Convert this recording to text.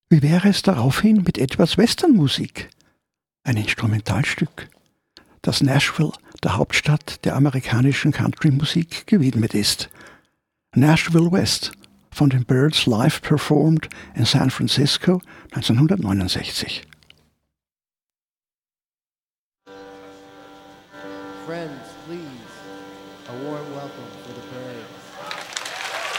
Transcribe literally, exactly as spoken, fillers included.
Wie wäre es daraufhin mit etwas Westernmusik? Ein Instrumentalstück, das Nashville, der Hauptstadt der amerikanischen Country-Musik, gewidmet ist. Nashville West, von den Byrds live performed in San Francisco neunzehnhundertneunundsechzig. Friends, please, a warm welcome for the Byrds.